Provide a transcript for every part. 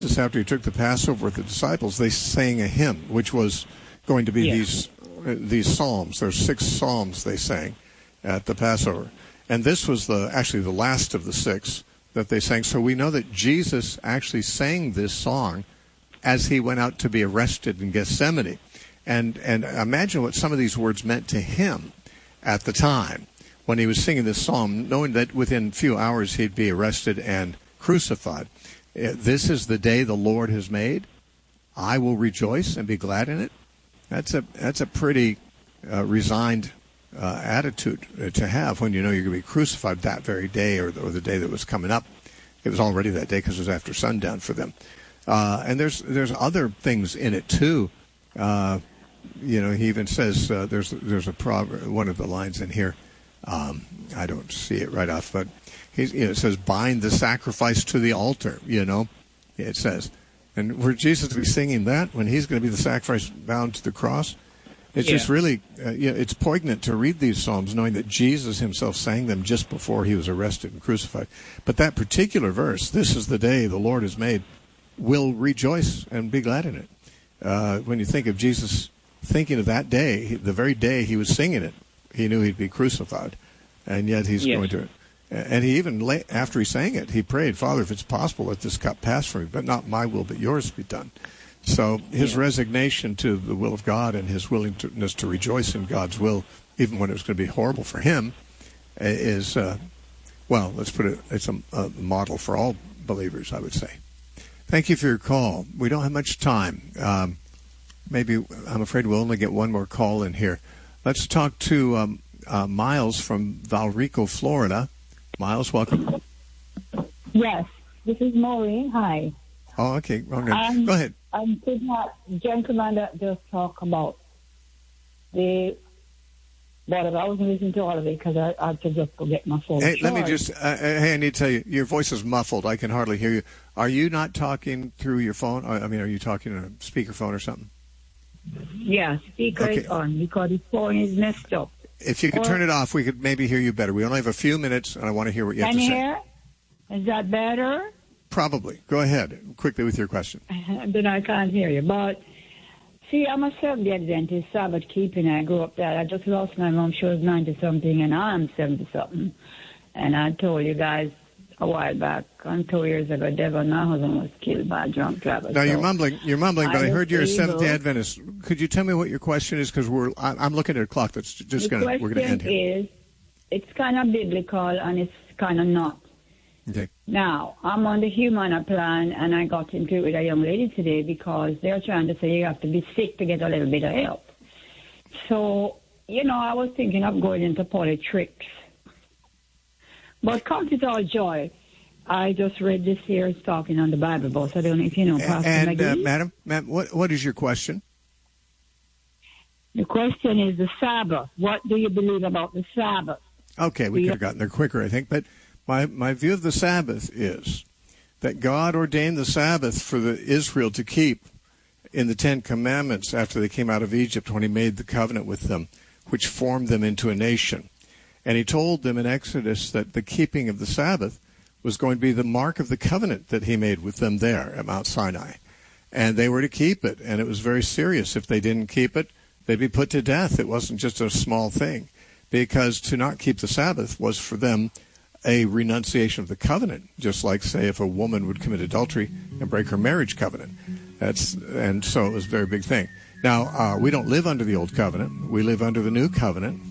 Just after he took the Passover with the disciples, they sang a hymn, which was going to be these psalms. There's 6 psalms they sang at the Passover. And this was actually the last of the 6 that they sang. So we know that Jesus actually sang this song as he went out to be arrested in Gethsemane. And imagine what some of these words meant to him at the time when he was singing this psalm, knowing that within a few hours he'd be arrested and crucified. This is the day the Lord has made. I will rejoice and be glad in it. That's a pretty resigned attitude to have when you know you're going to be crucified that very day or the day that was coming up. It was already that day because it was after sundown for them. And there's other things in it too. He even says there's a proverb. One of the lines in here. I don't see it right off, but it says, "Bind the sacrifice to the altar." It says, and were Jesus to be singing that when he's going to be the sacrifice bound to the cross? It's just really, it's poignant to read these psalms knowing that Jesus himself sang them just before he was arrested and crucified. But that particular verse, "This is the day the Lord has made," will rejoice and be glad in it. When you think of Jesus thinking of that day, the very day he was singing it, he knew he'd be crucified, and yet he's going to. And he even, after he sang it, he prayed, "Father, if it's possible, let this cup pass from me, but not my will, but yours be done." So his resignation to the will of God and his willingness to rejoice in God's will, even when it was going to be horrible for him, is, let's put it, it's a model for all believers, I would say. Thank you for your call. We don't have much time. Maybe, I'm afraid we'll only get one more call in here. Let's talk to Miles from Valrico, Florida. Miles, welcome. Yes, this is Maureen. Hi. Oh, okay. Go ahead. Did that gentleman that just talk about whatever. I wasn't listening to all of it because I had to just go get my phone. Hey, let me just, I need to tell you, your voice is muffled. I can hardly hear you. Are you not talking through your phone? I mean, are you talking on a speakerphone or something? Yeah, speaker is on because the phone is messed up. If you could turn it off, we could maybe hear you better. We only have a few minutes, and I want to hear what you have to say. Can you hear? Is that better? Probably. Go ahead quickly with your question. Then I can't hear you. But, see, I'm a Seventh-day Adventist, Sabbath keeping. I grew up there. I just lost my mom. She was 90-something, and I'm 70-something. And I told you guys a while back, 2 years ago, Devon, my husband, was killed by a drunk driver. Now, you're mumbling, but I heard you're a Seventh-day Adventist. Could you tell me what your question is? Because I'm looking at a clock that's just we're going to end here. It's kind of biblical, and it's kind of not. Okay. Now, I'm on the Humana plan, and I got into it with a young lady today because they're trying to say you have to be sick to get a little bit of help. So, I was thinking of going into politics. But count it all joy. I just read this here. It's talking on the Bible bus. I don't know if you know, Pastor McGee. Madam, what is your question? The question is the Sabbath. What do you believe about the Sabbath? Okay, we could have gotten there quicker, I think. But my view of the Sabbath is that God ordained the Sabbath for Israel to keep in the Ten Commandments after they came out of Egypt when he made the covenant with them, which formed them into a nation. And he told them in Exodus that the keeping of the Sabbath was going to be the mark of the covenant that he made with them there at Mount Sinai. And they were to keep it, and it was very serious. If they didn't keep it, they'd be put to death. It wasn't just a small thing, because to not keep the Sabbath was for them a renunciation of the covenant, just like, say, if a woman would commit adultery and break her marriage covenant. And so it was a very big thing. Now, we don't live under the old covenant. We live under the new covenant.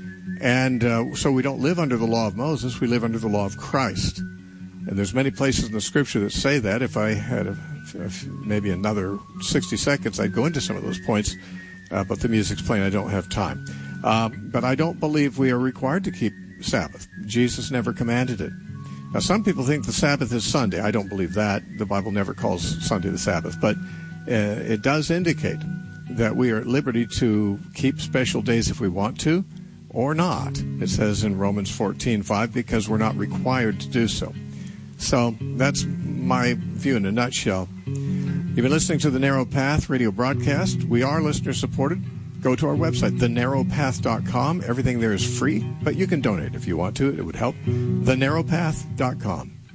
And so we don't live under the law of Moses. We live under the law of Christ. And there's many places in the Scripture that say that. If I had maybe another 60 seconds, I'd go into some of those points. But the music's playing. I don't have time. But I don't believe we are required to keep Sabbath. Jesus never commanded it. Now, some people think the Sabbath is Sunday. I don't believe that. The Bible never calls Sunday the Sabbath. But it does indicate that we are at liberty to keep special days if we want to, or not. It says in Romans 14:5, because we're not required to do so. So that's my view in a nutshell. You've been listening to the Narrow Path radio broadcast. We are listener supported. Go to our website, thenarrowpath.com. Everything there is free, but you can donate if you want to. It would help. thenarrowpath.com.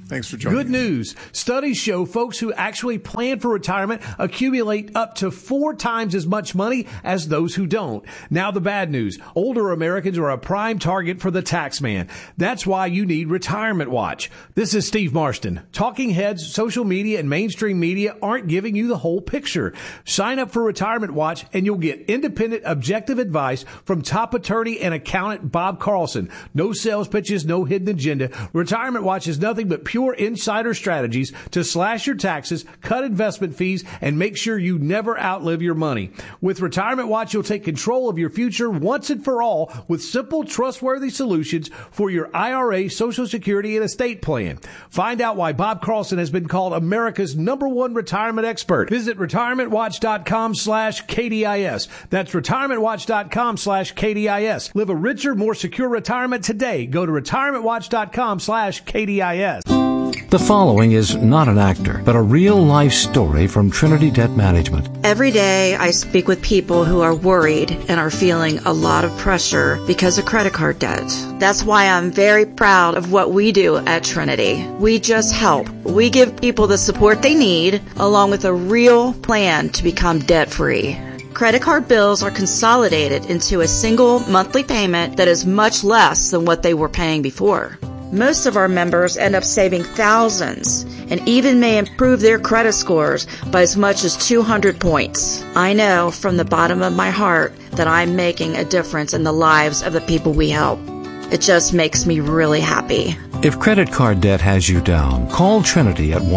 Thanks for joining Good news. Studies show folks who actually plan for retirement accumulate up to 4 times as much money as those who don't. Now the bad news. Older Americans are a prime target for the tax man. That's why you need Retirement Watch. This is Steve Marston. Talking heads, social media, and mainstream media aren't giving you the whole picture. Sign up for Retirement Watch and you'll get independent, objective advice from top attorney and accountant Bob Carlson. No sales pitches, no hidden agenda. Retirement Watch is nothing but pure insider strategies to slash your taxes, cut investment fees, and make sure you never outlive your money. With Retirement Watch, you'll take control of your future once and for all with simple, trustworthy solutions for your IRA, Social Security, and estate plan. Find out why Bob Carlson has been called America's #1 retirement expert. Visit retirementwatch.com/KDIS. That's retirementwatch.com/KDIS. Live a richer, more secure retirement today. Go to retirementwatch.com/KDIS. The following is not an actor, but a real-life story from Trinity Debt Management. Every day I speak with people who are worried and are feeling a lot of pressure because of credit card debt. That's why I'm very proud of what we do at Trinity. We just help. We give people the support they need, along with a real plan to become debt-free. Credit card bills are consolidated into a single monthly payment that is much less than what they were paying before. Most of our members end up saving thousands and even may improve their credit scores by as much as 200 points. I know from the bottom of my heart that I'm making a difference in the lives of the people we help. It just makes me really happy. If credit card debt has you down, call Trinity at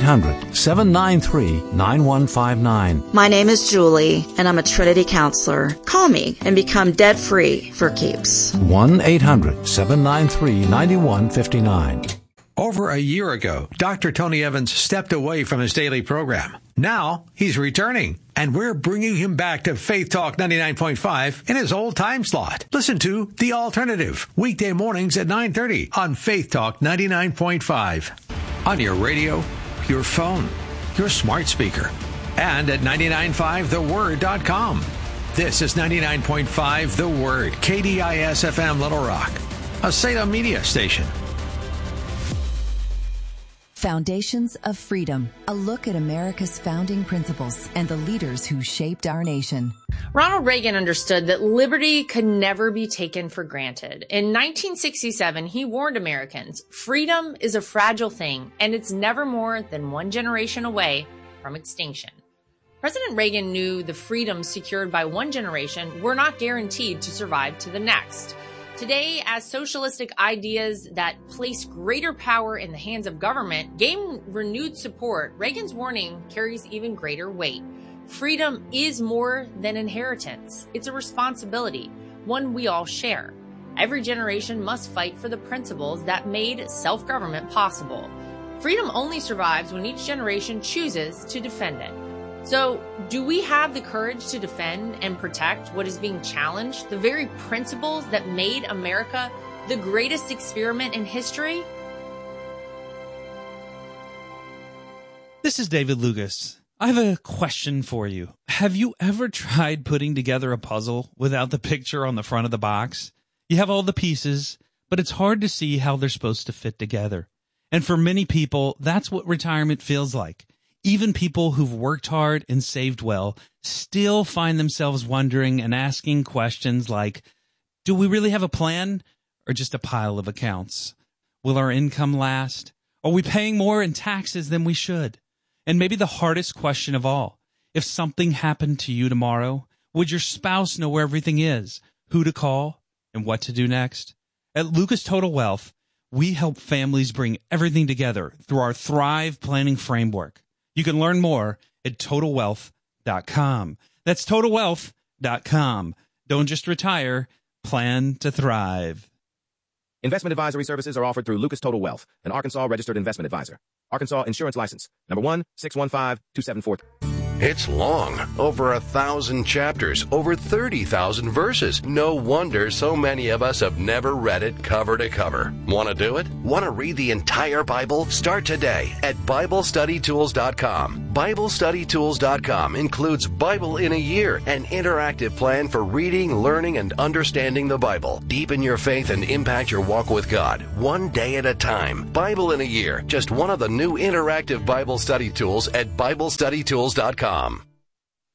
1-800-793-9159. My name is Julie, and I'm a Trinity counselor. Call me and become debt-free for keeps. 1-800-793-9159. Over a year ago, Dr. Tony Evans stepped away from his daily program. Now, he's returning, and we're bringing him back to Faith Talk 99.5 in his old time slot. Listen to The Alternative, weekday mornings at 9:30 on Faith Talk 99.5. On your radio, your phone, your smart speaker, and at 995theword.com. This is 99.5 The Word, KDIS FM Little Rock, a Salem media station. Foundations of Freedom, a look at America's founding principles and the leaders who shaped our nation. Ronald Reagan understood that liberty could never be taken for granted. In 1967, he warned Americans, freedom is a fragile thing, and it's never more than one generation away from extinction. President Reagan knew the freedoms secured by one generation were not guaranteed to survive to the next. Today, as socialistic ideas that place greater power in the hands of government gain renewed support, Reagan's warning carries even greater weight. Freedom is more than inheritance. It's a responsibility, one we all share. Every generation must fight for the principles that made self-government possible. Freedom only survives when each generation chooses to defend it. So, do we have the courage to defend and protect what is being challenged, the very principles that made America the greatest experiment in history? This is David Lucas. I have a question for you. Have you ever tried putting together a puzzle without the picture on the front of the box? You have all the pieces, but it's hard to see how they're supposed to fit together. And for many people, that's what retirement feels like. Even people who've worked hard and saved well still find themselves wondering and asking questions like, do we really have a plan or just a pile of accounts? Will our income last? Are we paying more in taxes than we should? And maybe the hardest question of all, if something happened to you tomorrow, would your spouse know where everything is, who to call, and what to do next? At Lucas Total Wealth, we help families bring everything together through our Thrive Planning Framework. You can learn more at TotalWealth.com. That's TotalWealth.com. Don't just retire, plan to thrive. Investment advisory services are offered through Lucas Total Wealth, an Arkansas registered investment advisor. Arkansas Insurance License, number 1615274. It's long, over 1,000 chapters, over 30,000 verses. No wonder so many of us have never read it cover to cover. Want to do it? Want to read the entire Bible? Start today at BibleStudyTools.com. BibleStudyTools.com includes Bible in a Year, an interactive plan for reading, learning, and understanding the Bible. Deepen your faith and impact your walk with God, one day at a time. Bible in a Year, just one of the new interactive Bible study tools at BibleStudyTools.com.